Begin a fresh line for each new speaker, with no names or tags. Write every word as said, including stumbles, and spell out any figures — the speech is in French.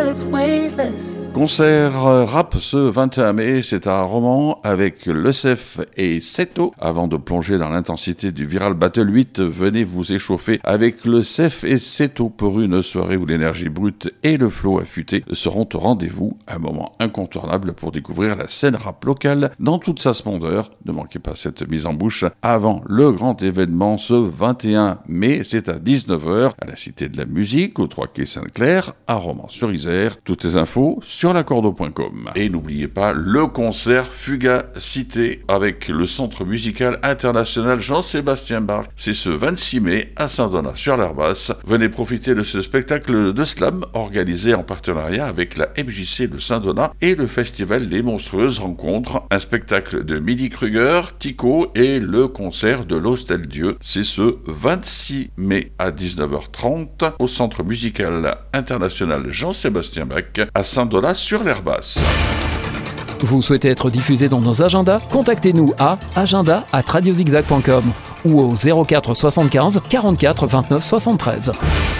it's weightless.
Concert rap ce vingt et un mai, c'est à Romans avec le C F et Seto. Avant de plonger dans l'intensité du Viral Battle huit, venez vous échauffer avec le C F et Seto pour une soirée où l'énergie brute et le flow affûté seront au rendez-vous. Un moment incontournable pour découvrir la scène rap locale dans toute sa splendeur. Ne manquez pas cette mise en bouche avant le grand événement ce vingt et un mai. C'est à dix-neuf heures à la Cité de la Musique, au trois quai Sainte-Claire, à Romans-sur-Isère. Toutes les infos sur l'accordo point com. Et n'oubliez pas le concert Fugacité avec le Centre musical international Jean-Sébastien Bach. C'est ce vingt-six mai à Saint-Donat-sur-l'Herbasse. Venez profiter de ce spectacle de slam organisé en partenariat avec la M J C de Saint-Donat et le festival Les Monstrueuses Rencontres. Un spectacle de Midi Kruger, Tico et le concert de l'Hostel Dieu. C'est ce vingt-six mai à dix-neuf heures trente au Centre musical international Jean-Sébastien Bach à Saint-Donat-sur-l'Herbasse.
Vous souhaitez être diffusé dans nos agendas? Contactez-nous à agenda arobase radiozigzag point com ou au zéro quatre soixante-quinze quarante-quatre vingt-neuf soixante-treize.